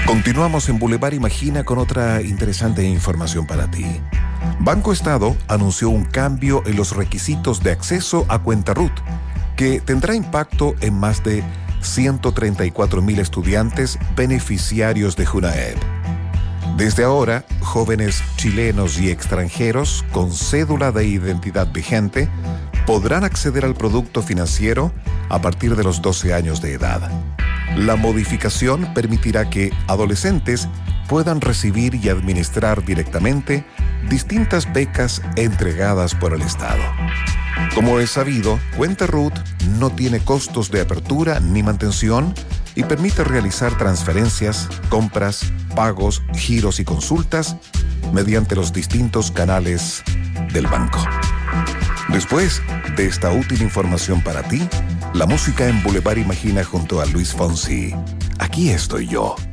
Continuamos en Boulevard Imagina con otra interesante información para ti. Banco Estado anunció un cambio en los requisitos de acceso a cuenta RUT, que tendrá impacto en más de 134.000 estudiantes beneficiarios de Junaed. Desde ahora, jóvenes chilenos y extranjeros con cédula de identidad vigente podrán acceder al producto financiero a partir de los 12 años de edad. La modificación permitirá que adolescentes puedan recibir y administrar directamente distintas becas entregadas por el Estado. Como es sabido, Cuenta RUT no tiene costos de apertura ni mantención y permite realizar transferencias, compras, pagos, giros y consultas mediante los distintos canales del banco. Después de esta útil información para ti, la música en Boulevard Imagina junto a Luis Fonsi. Aquí estoy yo.